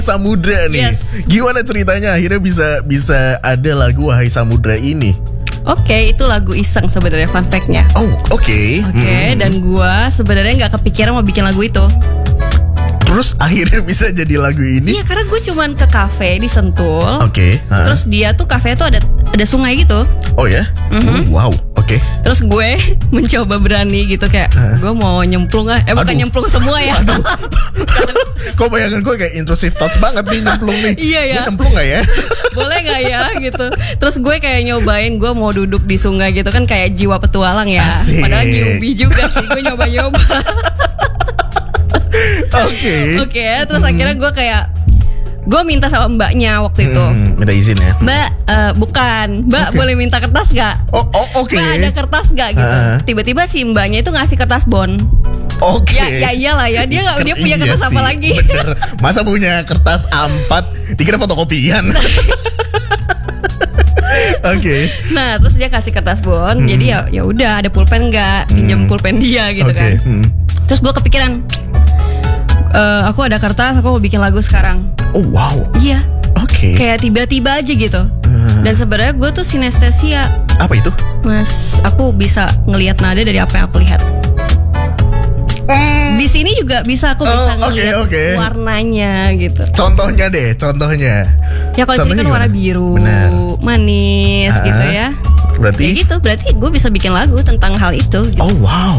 Samudra nih. Yes. Gimana ceritanya akhirnya bisa ada lagu Wahai Samudra ini? Oke, itu lagu iseng sebenarnya, fun fact-nya. Oh, oke. Dan gua sebenarnya nggak kepikiran mau bikin lagu itu. Terus akhirnya bisa jadi lagu ini? Iya, karena gue cuman ke kafe di Sentul. Oke. Terus dia tuh kafe tuh ada sungai gitu. Oh ya? Wow, oke. Terus gue mencoba berani gitu kayak gue mau nyemplung bukan nyemplung semua ya. Kok bayangan gue kayak intrusive thoughts banget nih nyemplung nih. Iya ya. Gue nyemplung gak ya? Boleh gak ya gitu. Terus gue kayak nyobain gue mau duduk di sungai gitu kan, kayak jiwa petualang ya. Asik. Padahal newbie juga sih, gue nyoba-nyoba. Oke, terus akhirnya gue minta sama mbaknya waktu itu. Minta izin ya? Mbak, bukan. Mbak, boleh minta kertas gak? Oke. Mbak, ada kertas gak gitu. Tiba-tiba si mbaknya itu ngasih kertas bon. Oke. Ya iyalah ya, dia punya kertas Iya apa sih, lagi? Bener. Masa punya kertas A4 dikira fotokopian. Oke. Nah, terus dia kasih kertas bon. Jadi ya udah, ada pulpen nggak? Pinjam pulpen dia gitu kan. Terus gue kepikiran, aku ada kertas, aku mau bikin lagu sekarang. Oh wow. Iya. Oke. Kayak tiba-tiba aja gitu. Dan sebenarnya gue tuh sinestesia. Apa itu? Mas, aku bisa ngelihat nada dari apa yang aku lihat. Di sini juga bisa ngelihat warnanya gitu. Contohnya deh, contohnya. Ya kalau sini kan warna biru, manis gitu ya. Berarti? Ya gitu, berarti gue bisa bikin lagu tentang hal itu gitu. Oh wow.